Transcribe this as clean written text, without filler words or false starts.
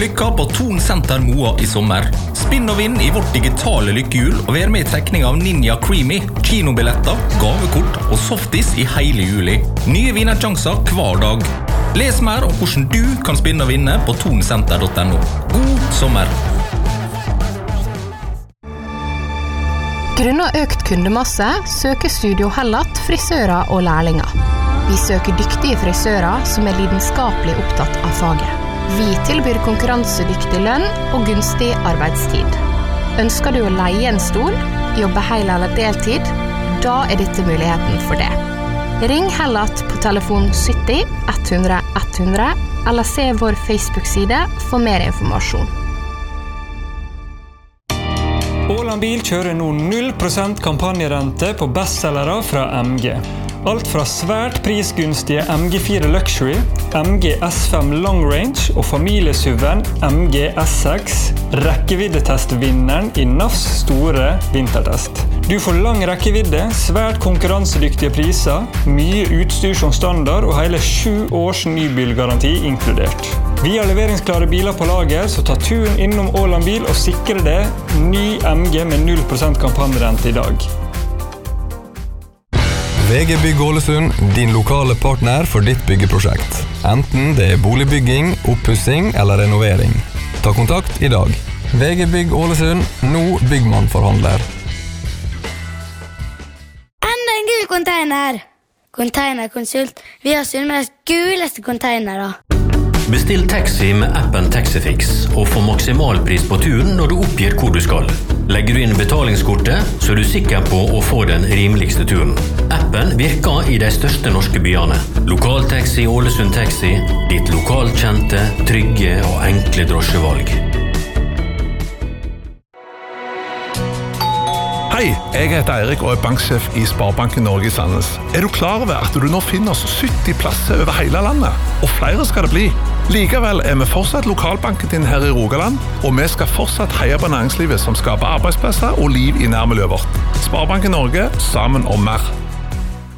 lykka på Thon Senter Moa I sommer. Spinn og vinn I vårt digitale lykkehjul og vær med I trekning av Ninja Creamy, kinobilletter, gavekort og softis I hele juli. Nye vinnersjanser hver dag. Les mer om hvordan du kan spinne og vinne på thonsenter.no. God sommer! Grunnet økt kundemasse søker Studio Hellat frisører og lærlinger. Vi søker dyktige frisører som lidenskapelig opptatt av faget. Vi tilbyr konkurransedyktig lønn og gunstig arbeidstid. Ønsker du å leie en stol, jobbe hel eller deltid? Da dette muligheten for det. Ring Hellat på telefon 70 100 100 eller se vår Facebook-side for mer informasjon. Åland Bil kjører nå 0% kampanjerente på bestsellere fra MG. Alt fra svært prisgunstige MG4 Luxury, MG S5 Long Range og familiesuven MG S6, rekkeviddetestvinneren I NAFs store vintertest. Du får lang rekkevidde, svært konkurransedyktige priser, mye utstyr som standard og hele 7 års nybilgaranti inkludert. Vi har leveringsklare biler på lager, så ta turen innom Åland Bil og sikre det ny MG med 0% kampanjerente I dag. VG Bygg Ålesund, din lokale partner for ditt byggeprosjekt. Enten det boligbygging, oppussing eller renovering. Ta kontakt I dag. VG Bygg Ålesund, nå byggmannforhandler. Enda en gul container! Containerkonsult. Vi har Sunnmøres guleste containere. Bestill taxi med appen Taxifix og få maksimalpris på turen når du oppgir hvor du skal. Legger du inn betalingskortet, så du sikker på å få den rimeligste turen. Appen virker I de største norske byene. Lokaltaxi Ålesund Taxi, ditt lokalkjente, trygge og enkle drosjevalg. Hei, jeg heter Eirik og banksjef I Sparebanken Norge I Sandnes. Du klar over at du nå finner oss 70 plasser over hele landet? Og flere skal det bli. Likevel vi fortsatt lokalbanken din her I Rogaland, og vi skal fortsatt heie på næringslivet som skaper arbeidsplasser og liv I nærmiljøet vårt. Sparebanken Norge, sammen om mer.